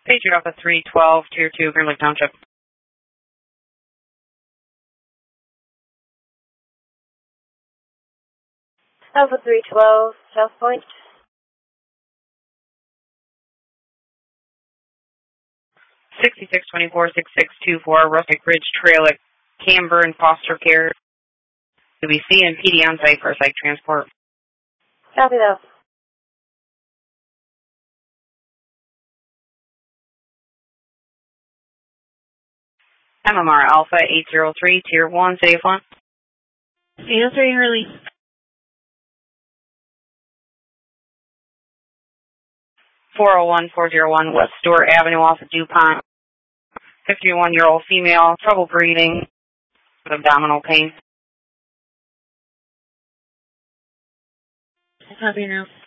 Patriot Alpha 312, Tier 2, Green Lake Township. Alpha 312, South Point. 6624-6624, Rustic Ridge Trail at Camber and Foster Care. UBC and PD on site for psych transport. Copy that. MMR Alpha 803, Tier 1, City of Flint. 803, release. 401-401 West Stewart Avenue off of DuPont. 51-year-old female, trouble breathing, with abdominal pain. Copy now.